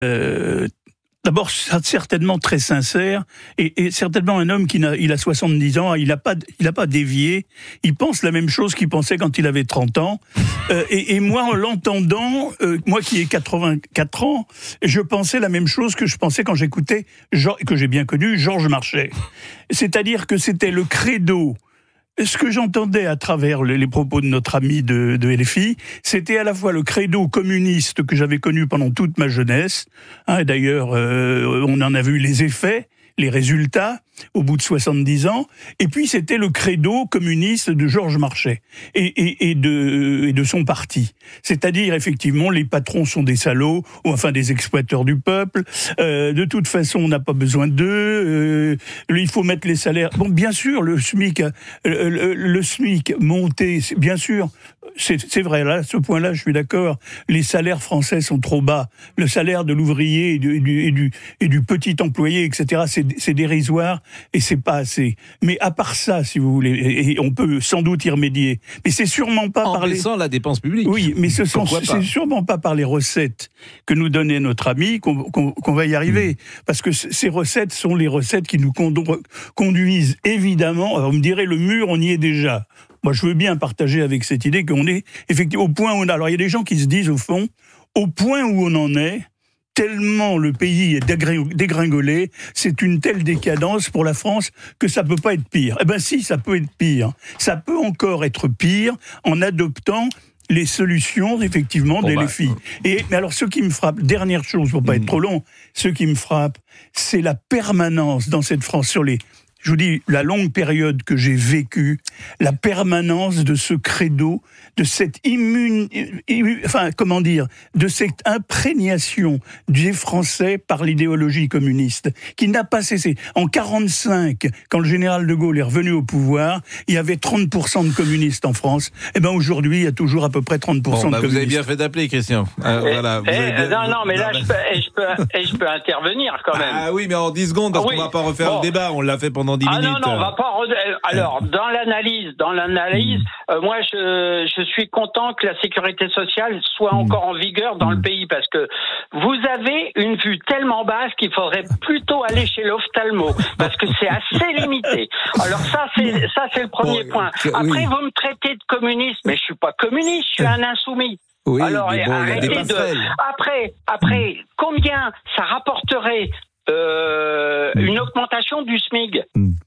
D'abord, certainement très sincère, et certainement un homme il a 70 ans, il a pas dévié, il pense la même chose qu'il pensait quand il avait 30 ans, et moi, en l'entendant, moi qui ai 84 ans, je pensais la même chose que je pensais quand j'écoutais, que j'ai bien connu, Georges Marchais. C'est-à-dire que c'était le credo. Ce que j'entendais à travers les propos de notre ami de LFI, c'était à la fois le credo communiste que j'avais connu pendant toute ma jeunesse, et d'ailleurs on en a vu les effets, les résultats, au bout de 70 ans, et puis c'était le credo communiste de Georges Marchais, et de son parti. C'est-à-dire, effectivement, les patrons sont des salauds, ou enfin des exploiteurs du peuple, de toute façon, on n'a pas besoin d'eux, il faut mettre les salaires... Bon, bien sûr, le SMIC monté, bien sûr, c'est vrai, là, à ce point-là, je suis d'accord, les salaires français sont trop bas, le salaire de l'ouvrier et du petit employé, etc., c'est dérisoire, et c'est pas assez. Mais à part ça, si vous voulez, et on peut sans doute y remédier, mais c'est sûrement pas en baissant la dépense publique. Oui, mais c'est sûrement pas par les recettes que nous donnait notre ami qu'on va y arriver. Parce que ces recettes sont les recettes qui nous conduisent évidemment, alors on me dirait le mur, on y est déjà. Moi, je veux bien partager avec cette idée qu'on est effectivement au point où on a. Alors, il y a des gens qui se disent, au fond, au point où on en est, tellement le pays est dégringolé, c'est une telle décadence pour la France que ça peut pas être pire. Eh ben si, ça peut être pire. Ça peut encore être pire en adoptant les solutions, effectivement, des LFI. Mais alors, ce qui me frappe, dernière chose, pour pas être trop long, ce qui me frappe, c'est la permanence dans cette France je vous dis, la longue période que j'ai vécue, la permanence de ce credo, de cette de cette imprégnation des Français par l'idéologie communiste, qui n'a pas cessé. En 1945, quand le général de Gaulle est revenu au pouvoir, il y avait 30% de communistes en France. Et ben aujourd'hui, il y a toujours à peu près 30% de communistes. Vous avez bien fait d'appeler, Christian. Voilà, non, mais là, je peux intervenir quand même. Ah oui, mais en 10 secondes, parce qu'on va pas refaire le débat. On l'a fait pendant 10 minutes. Non, on va pas. Alors, dans l'analyse, moi, je suis content que la sécurité sociale soit encore en vigueur dans le pays, parce que vous avez une vue tellement basse qu'il faudrait plutôt aller chez l'ophtalmo, parce que c'est assez limité. Alors ça, c'est le premier point. Après, vous me traitez de communiste, mais je suis pas communiste, je suis un insoumis. Oui, alors, arrêtez Après, combien ça rapporterait une augmentation du SMIC?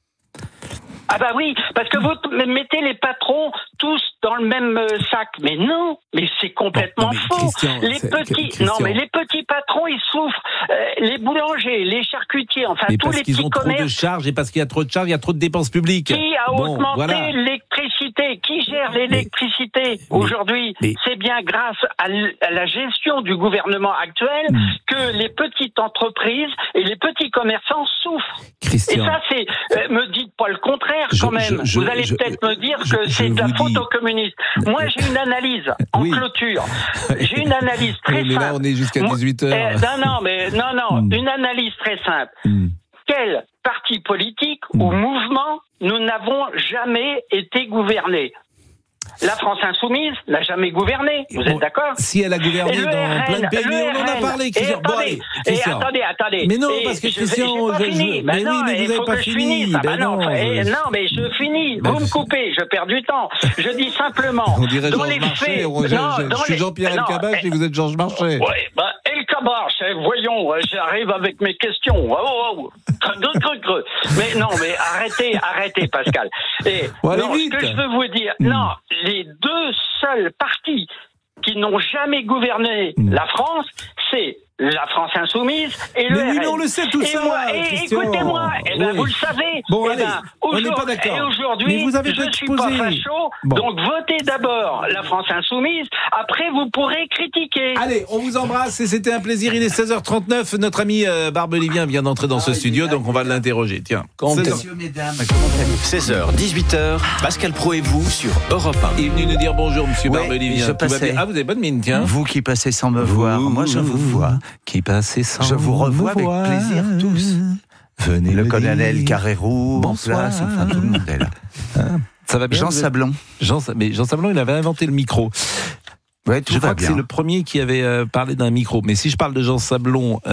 Ah bah oui, parce que vous mettez les patrons tous dans le même sac. Mais non, mais c'est complètement faux. Les petits patrons, ils souffrent. Les boulangers, les charcutiers, enfin tous les petits commerces. Parce qu'ils ont trop de charges, et parce qu'il y a trop de charges, il y a trop de dépenses publiques. Qui a augmenté l'électricité? Qui gère l'électricité aujourd'hui? C'est bien grâce à la gestion du gouvernement actuel que les petites entreprises et les petits commerçants souffrent. Christian. Et ça, me dites pas le contraire. Quand même, vous allez peut-être me dire que c'est de la faute aux communistes. Moi, j'ai une analyse en clôture. J'ai une analyse très simple. Mais là, on est jusqu'à 18h. Non, une analyse très simple. Quel parti politique ou mouvement nous n'avons jamais été gouvernés? La France Insoumise n'a jamais gouverné, vous êtes d'accord? Si elle a gouverné dans plein de pays, mais on en a parlé, Christian. Attendez. Mais non, parce que Christian, j'ai pas fini. Mais vous n'avez pas fini. Non, mais je finis. Vous me coupez, je perds du temps. Je dis simplement. On dirait Georges Marchais. Je suis Jean-Pierre Elkabbach et vous êtes Georges Marchais. Oui, Elkabbach, voyons, j'arrive avec mes questions. Mais arrêtez, Pascal. Ce que je veux vous dire, les deux seuls partis qui n'ont jamais gouverné la France, c'est la France Insoumise et le RN. Mais on le sait tout ça. Écoutez-moi, vous le savez. Bon, allez, on n'est pas d'accord. Et aujourd'hui, je ne suis pas facho, donc votez d'abord la France Insoumise, après vous pourrez critiquer. Allez, on vous embrasse et c'était un plaisir. Il est 16h39, notre ami Barbelivien vient d'entrer dans ce studio, donc on va l'interroger. Tiens, messieurs, mesdames, comment allez-vous? 16h, 18h, Pascal Praud et vous sur Europe 1. Il est venu nous dire bonjour, monsieur Barbelivien. Je passais. Vous avez bonne mine, tiens. Vous qui passez sans me voir, moi je vous vois. Qui passait sans je vous revois avec plaisir tous. Venez le colonel Carrérou en place, enfin tout le monde est là. Ça va bien? Jean Sablon. Mais Jean Sablon, il avait inventé le micro. Je crois que c'est le premier qui avait parlé d'un micro. Mais si je parle de Jean Sablon,